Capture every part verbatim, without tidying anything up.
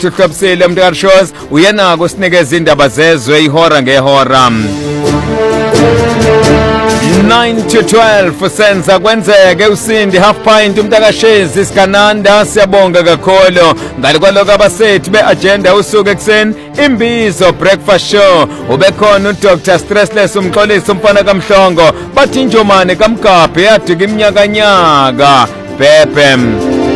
Tuhlobisile Mntaka Shows uyena kusinikeza indaba zezwe ihora ngehora nine to twelve senza kwenzeke usindi half pint Mntaka Shezi isikananda siyabonga kakhulu ngale kwaloko abasethi beagenda usuku ekseni imbizo breakfast show ubekhona uDr Stressless umxolisi umfana kaMhlongo bathi njomane kaMgabhe yadika iminyaka nyaka bebem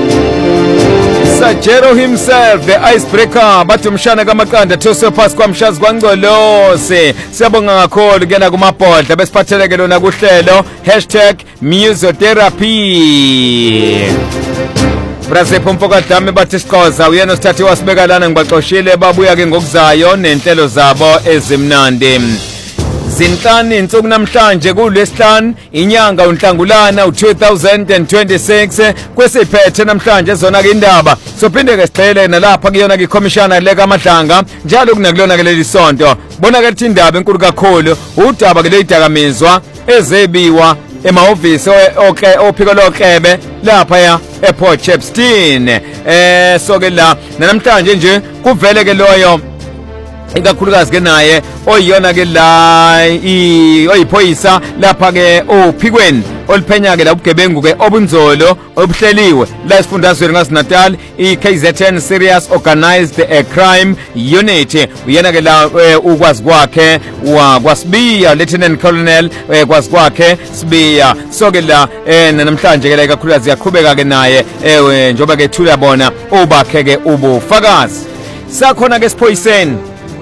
Sajero himself, the icebreaker, bathi umshana kamaqanda Thuso phansi kwamshazi kwaNgcolose. Siyabonga kakhulu kena kumabhodla besiphatheleke lona kuhlelo hashtag #musotherapy. Brase Pompoka Dame bathi siqoza uyena osithathe wasibeka lana ngibaxoshile babuya ke ngokuzayo nenhlelo zabo ezimnandi. Zinhlanu insuku namhlanje kulesihlanu inyanga uNhlangulana u two thousand twenty-six kwesiphethe namhlanje zona ke indaba sophinde ke sicele nalapha kuyona ke commissioner leka amadlanga njalo kunakulona ke leli sonto bona ke thi indaba enkulu kakhulu udaba ke leyidakamizwa ezebiwa emahhovisi okay ophiko loklebe lapha ya ePort Shepstone eh so ke la namhlanje nje kuvele ke loyo ikakhulukazi ke naye oyiyona ke la i oyiphoyisa lapha ke ophikweni oliphenya ke la ubugebengu ke obunzolo obuhleliwe la isifundazweni ngaSinatal iK Z N Serious Organized Crime Unit uyena ke la ukwazi kwakhe wakwasibiya Lieutenant Colonel kwazi kwakhe sibiya so ke la namhlanje ke la ikakhulukazi yaqhubeka ke naye ewe njoba ke thula bona ubakhe ke ubufakazi sakhona ke siphoyiseni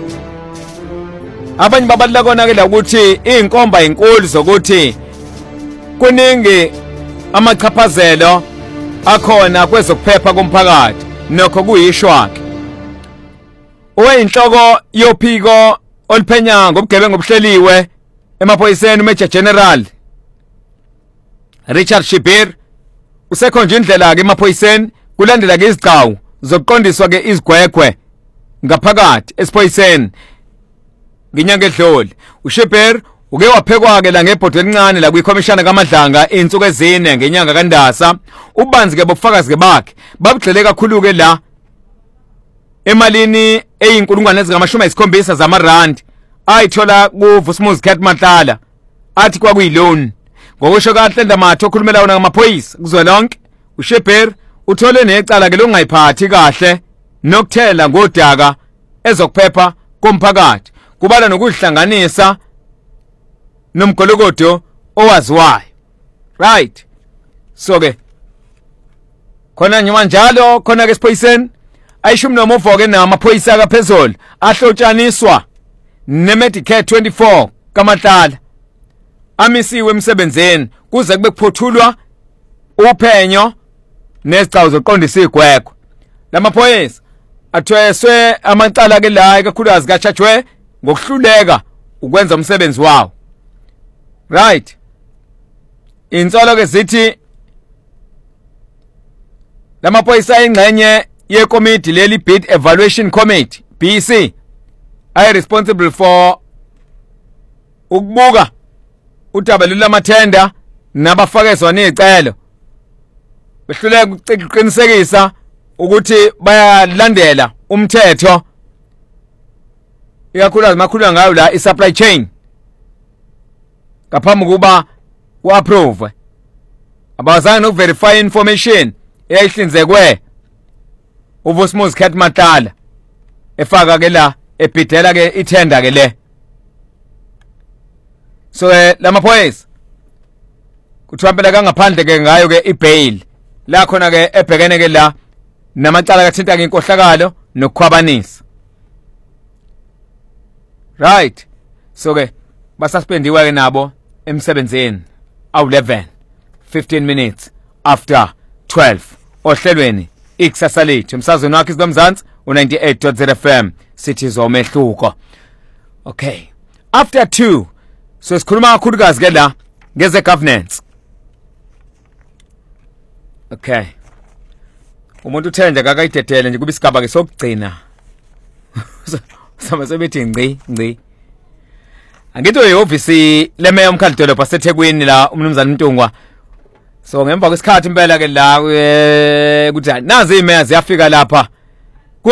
abanye babalula kona ke la ukuthi inkomba inkulu zokuthi kuningi amachaphazelo akhona kwezokuphepha komphakathi nokho kuyishwake oyinhloko yophiko oliphenya ngobugebengu obuhleliwe emaphoyiseni uMajor General Richard Shibir usekhonje indlela ke emaphoyiseni kulandela ke izigcawu zokuqondiswa ke izigwegwe ngaphakathi esiphoyiseni nginyanga edlule uShibir uke waphekwa ke la ngebhodwe elincane la kwiCommissioner kaMadlanga insuku ezine ngenyanga kaNdasa ubanzi ke bofakazi ke bakhe babugxile kakhulu ke la emalini eyinkulungwane ezingamashumi ayisikhombisa zamarandi ayithola kuVusumuzi Khet Matlala athi kwakuyiloan ngokusho kaHlenda Mathe okhulumela wona ngamaphoyisa kuzwelonke uShibir uthole necala ke lokungayiphathi kahle nokuthela ngodaka ezokuphepha komphakathi kubala nokuhlanganisa nomgolokodo owaziwayo right so ke khona nyuma njalo khona ke siphoyiseni ayishumi nomuvo ke namaphoyisa kaphezulu ahlotshaniswa neMedicare twenty-four kaMatlala amisiwe emsebenzeni kuze kube kuphothulwa uphenyo nezigcawu zoqondisa igwegwe lamaphoyisa athweswe amacala ke la ikakhulukazi kaChachwe ngokuhluleka ukwenza umsebenzi wawo right insolo ke zithi lamaphoyisa ingxenye yekomiti leli bid evaluation committee B C ay responsible for ukubuka udaba lamathenda nabafakezwa nezicelo behluleka ukuqinisekisa ukuthi bayalandela umthetho ikakhulukazi makhuluma ngayo la i-supply chain ngaphambi kuba ku-approve abazange nokuverify information eyayihlinzekwe uVusumuzi Khet Matlala efaka ke la ebhidela ke ithenda ke le so lamaphoyisa kuthiwa phela kangaphandle ke ngayo ke ibail la khona ke ebhekene ke la namacala kathinta ke inkohlakalo nokukhwabanisa right so ke basaspendiwa ke nabo emsebenzeni awu eleven fifteen minutes after twelve ohlelweni ikusasa lethu emsazweni wakhe sinomzansi u ninety-eight point zero F M sithi zomehluko okay after two so sikhuluma kakhulukazi ke la ngeze governance okay umuntu uthenja akayidedele nje kuba isigaba ke sokugcina sama sebethi ngci ngci angitho ihhovisi lemeya umkhali dolobha seThekwini la umnumzana Mtungwa so ngemva kwesikhathi impela ke la ukuthi nazi imeya ziyafika lapha